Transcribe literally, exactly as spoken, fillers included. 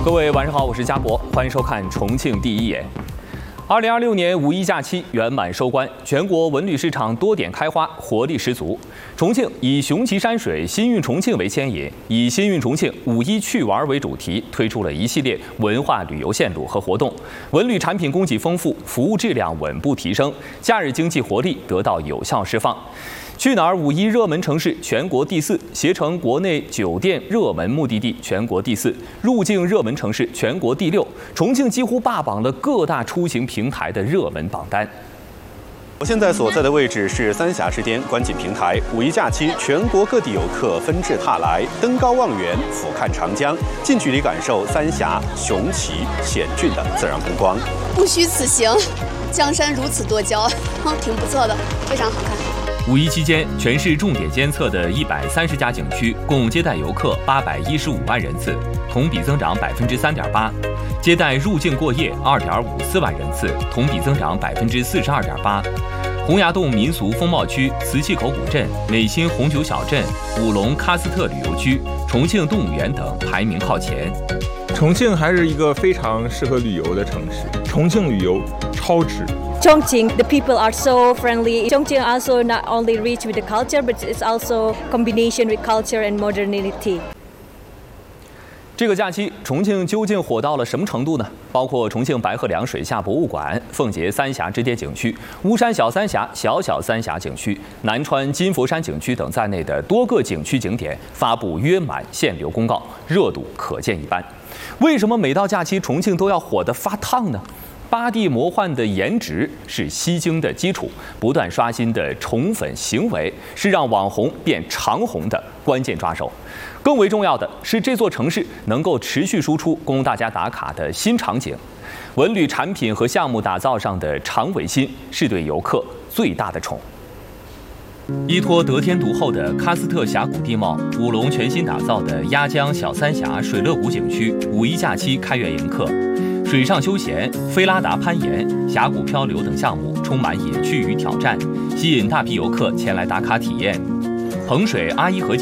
各位晚上好，我是嘉博，欢迎收看重庆第一眼。二零二六年五一假期圆满收官，全国文旅市场多点开花，活力十足。重庆以雄奇山水、新韵重庆为牵引，以新韵重庆五一去玩为主题，推出了一系列文化旅游线路和活动。文旅产品供给丰富，服务质量稳步提升，假日经济活力得到有效释放。去哪儿五一热门城市全国第四，携程国内酒店热门目的地全国第四，入境热门城市全国第六。重庆几乎霸榜了各大出行平台的热门榜单。 我现在所在的位置是三峡之巅观景平台。五一假期，全国各地游客纷至沓来，登高望远，俯瞰长江，近距离感受三峡雄奇险峻的自然风光。 不虚此行，江山如此多娇，挺不错的，非常好看。 五一期间，全市重点监测的一百三十家景区共接待游客八百一十五万人次，同比增长百分之三点八；接待入境过夜二点五四万人次，同比增长百分之四十二点八。洪崖洞民俗风貌区、磁器口古镇、美心红酒小镇、五龙喀斯特旅游区、重庆动物园等排名靠前。 重庆还是一个非常适合旅游的城市，重庆旅游超值。 Chongqing, the people are so friendly. Chongqing also not only rich with the culture, but it's also combination with culture and modernity. 这个假期，重庆究竟火到了什么程度呢？包括重庆白鹤梁水下博物馆、奉节三峡之巅景区、巫山小三峡、小小三峡景区、南川金佛山景区等在内的多个景区景点发布约满限流公告，热度可见一斑。为什么每到假期，重庆都要火得发烫呢？八地魔幻的颜值是吸睛的基础，不断刷新的宠粉行为是让网红变长红的关键抓手。更为重要的是，这座城市能够持续输出供大家打卡的新场景。文旅产品和项目打造上的长尾心，是对游客最大的宠。依托得天独厚的喀斯特峡谷地貌，五龙全新打造的鸭江小三峡水乐谷景区，五一假期开园迎客。水上休闲、菲拉达攀岩、峡谷漂流等项目充满野趣与挑战，吸引大批游客前来打卡体验。衡水阿依河